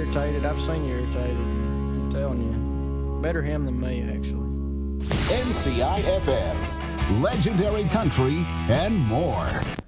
irritated. I've seen you irritated. I'm telling you. Better him than me, actually. NCIFF, legendary country, and more.